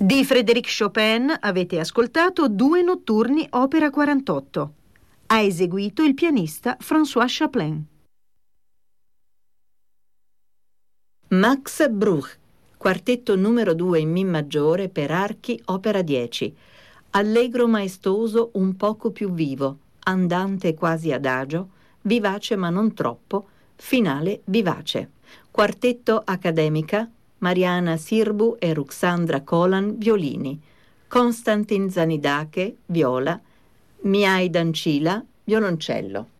Di Frédéric Chopin avete ascoltato Due notturni opera 48. Ha eseguito il pianista François Chaplin. Max Bruch, quartetto numero 2 in Mi maggiore per archi, opera 10. Allegro maestoso un poco più vivo, andante quasi adagio, vivace ma non troppo, finale vivace. Quartetto accademica, Mariana Sirbu e Ruxandra Kolan, violini. Konstantin Zanidache, viola. Mihai Dancila, violoncello.